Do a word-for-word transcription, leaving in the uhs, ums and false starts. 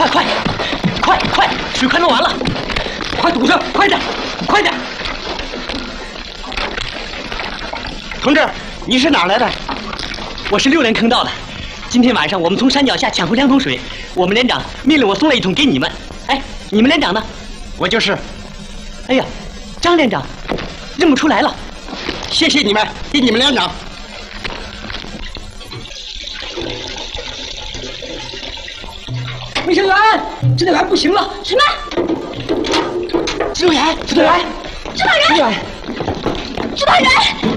快快快快，水快弄完了，快堵上，快点，快点！同志，你是哪儿来的？我是六连坑道的。今天晚上我们从山脚下抢回两桶水，我们连长命令我送了一桶给你们。哎，你们连长呢？我就是。哎呀，张连长，认不出来了。谢谢你们，给你们连长。卫生员，指导员不行了。什么？指导员，指导员，指导员，指导员。指导员。